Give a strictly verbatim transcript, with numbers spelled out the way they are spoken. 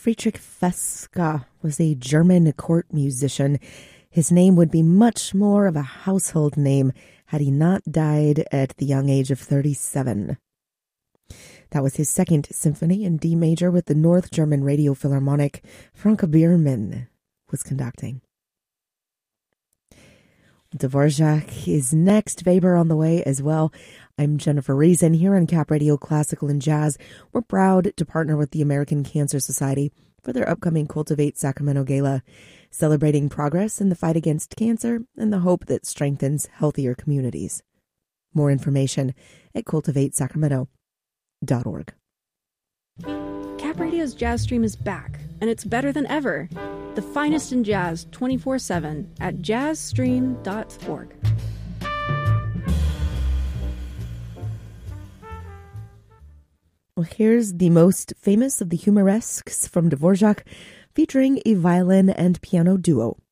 Friedrich Feska was a German court musician. His name would be much more of a household name had he not died at the young age of thirty-seven. That was his second symphony in D major with the North German Radio Philharmonic. Franke Biermann was conducting. Dvorak is next, Weber on the way as well. I'm Jennifer Reason here on Cap Radio Classical and Jazz. We're proud to partner with the American Cancer Society for their upcoming Cultivate Sacramento Gala, celebrating progress in the fight against cancer and the hope that strengthens healthier communities. More information at cultivate sacramento dot org. Cap Radio's Jazz Stream is back, and it's better than ever. The finest in jazz twenty-four seven at jazz stream dot org. Well, here's the most famous of the humoresques from Dvorak, featuring a violin and piano duo.